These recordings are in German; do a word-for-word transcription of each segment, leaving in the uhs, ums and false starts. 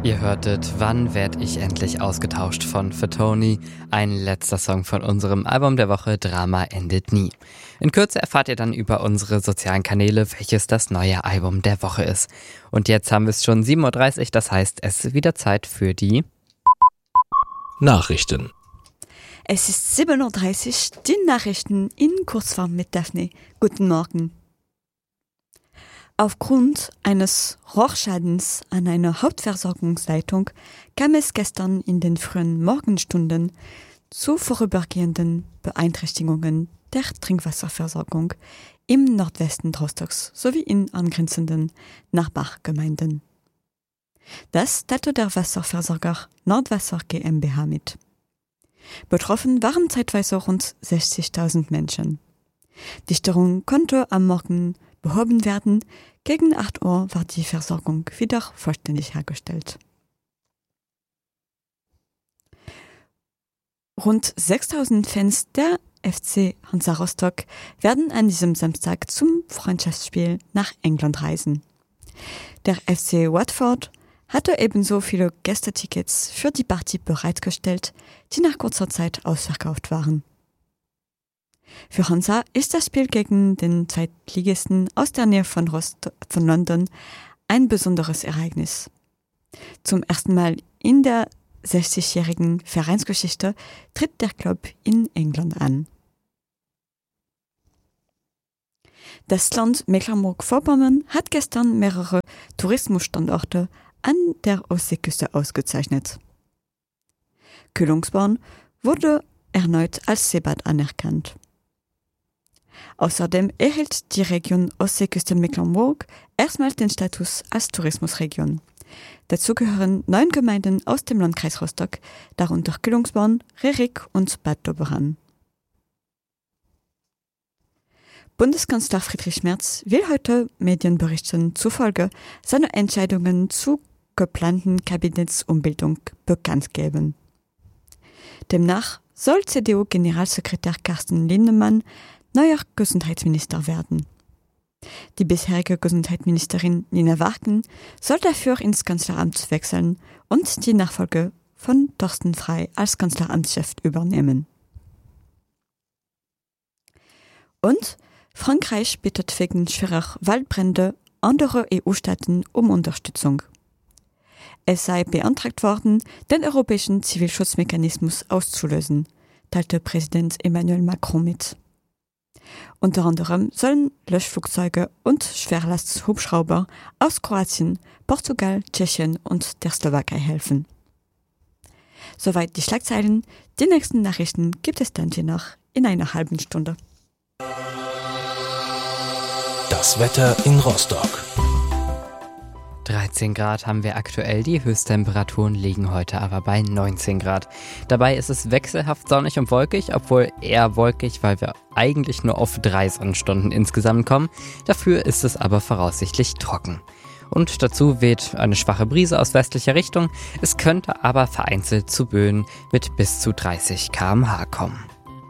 Ihr hörtet Wann werd ich endlich ausgetauscht von Fatoni, ein letzter Song von unserem Album der Woche Drama endet nie. In Kürze erfahrt ihr dann über unsere sozialen Kanäle, welches das neue Album der Woche ist. Und jetzt haben wir es schon sieben Uhr dreißig, das heißt, es ist wieder Zeit für die Nachrichten. Es ist sieben Uhr dreißig, die Nachrichten in Kurzform mit Daphne. Guten Morgen. Aufgrund eines Rohrschadens an einer Hauptversorgungsleitung kam es gestern in den frühen Morgenstunden zu vorübergehenden Beeinträchtigungen der Trinkwasserversorgung im Nordwesten Rostocks sowie in angrenzenden Nachbargemeinden. Das teilte der Wasserversorger Nordwasser GmbH mit. Betroffen waren zeitweise rund sechzigtausend Menschen. Die Störung konnte am Morgen behoben werden. Gegen acht Uhr war die Versorgung wieder vollständig hergestellt. Rund sechstausend Fans der F C Hansa Rostock werden an diesem Samstag zum Freundschaftsspiel nach England reisen. Der F C Watford hatte ebenso viele Gästetickets für die Partie bereitgestellt, die nach kurzer Zeit ausverkauft waren. Für Hansa ist das Spiel gegen den Zweitligisten aus der Nähe von, Rost- von London ein besonderes Ereignis. Zum ersten Mal in der sechzigjährigen Vereinsgeschichte tritt der Club in England an. Das Land Mecklenburg-Vorpommern hat gestern mehrere Tourismusstandorte an der Ostseeküste ausgezeichnet. Kühlungsborn wurde erneut als Seebad anerkannt. Außerdem erhielt die Region Ostseeküste Mecklenburg erstmals den Status als Tourismusregion. Dazu gehören neun Gemeinden aus dem Landkreis Rostock, darunter Kühlungsborn, Rerik und Bad Doberan. Bundeskanzler Friedrich Merz will heute Medienberichten zufolge seine Entscheidungen zur geplanten Kabinettsumbildung bekannt geben. Demnach soll C D U-Generalsekretär Carsten Linnemann neuer Gesundheitsminister werden. Die bisherige Gesundheitsministerin Nina Warken soll dafür ins Kanzleramt wechseln und die Nachfolge von Thorsten Frey als Kanzleramtschef übernehmen. Und Frankreich bittet wegen schwerer Waldbrände andere E U-Staaten um Unterstützung. Es sei beantragt worden, den europäischen Zivilschutzmechanismus auszulösen, teilte Präsident Emmanuel Macron mit. Unter anderem sollen Löschflugzeuge und Schwerlasthubschrauber aus Kroatien, Portugal, Tschechien und der Slowakei helfen. Soweit die Schlagzeilen. Die nächsten Nachrichten gibt es dann je nach in einer halben Stunde. Das Wetter in Rostock. dreizehn Grad haben wir aktuell, die Höchsttemperaturen liegen heute aber bei neunzehn Grad. Dabei ist es wechselhaft sonnig und wolkig, obwohl eher wolkig, weil wir eigentlich nur auf drei Sonnenstunden insgesamt kommen. Dafür ist es aber voraussichtlich trocken. Und dazu weht eine schwache Brise aus westlicher Richtung. Es könnte aber vereinzelt zu Böen mit bis zu dreißig Kilometer pro Stunde kommen.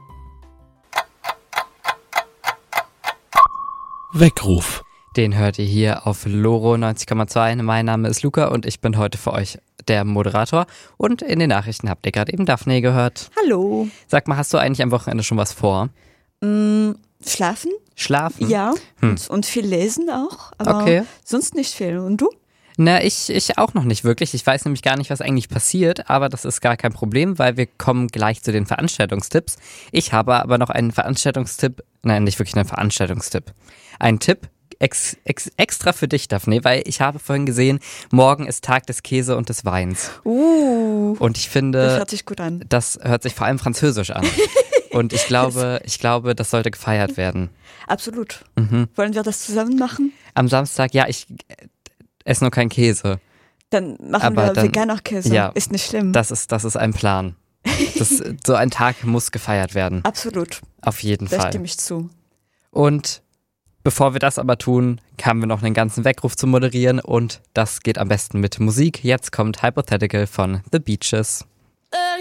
Weckruf. Den hört ihr hier auf Loro neunzig Komma zwei. Mein Name ist Luca und ich bin heute für euch der Moderator. Und in den Nachrichten habt ihr gerade eben Daphne gehört. Hallo. Sag mal, hast du eigentlich am Wochenende schon was vor? Mm, schlafen? Schlafen? Ja, Hm. und, und viel lesen auch, aber Okay. sonst nicht viel. Und du? Na, ich, ich auch noch nicht wirklich. Ich weiß nämlich gar nicht, was eigentlich passiert, aber das ist gar kein Problem, weil wir kommen gleich zu den Veranstaltungstipps. Ich habe aber noch einen Veranstaltungstipp, nein, nicht wirklich einen Veranstaltungstipp. Ein Tipp, Ex, ex, extra für dich, Daphne, weil ich habe vorhin gesehen, morgen ist Tag des Käse und des Weins. Uh, Und ich das finde, hört sich gut an. das hört sich vor allem französisch an. Und ich glaube, ich glaube, das sollte gefeiert werden. Absolut. Mhm. Wollen wir das zusammen machen? Am Samstag, ja, ich esse nur keinen Käse. Dann machen Aber wir dann- veganer Käse. ja, Ist nicht schlimm. Das ist, das ist ein Plan. Das, so ein Tag muss gefeiert werden. Absolut. Auf jeden Da Fall. stimme ich zu. Und bevor wir das aber tun, haben wir noch einen ganzen Weckruf zu moderieren und das geht am besten mit Musik. Jetzt kommt Hypothetical von The Beaches.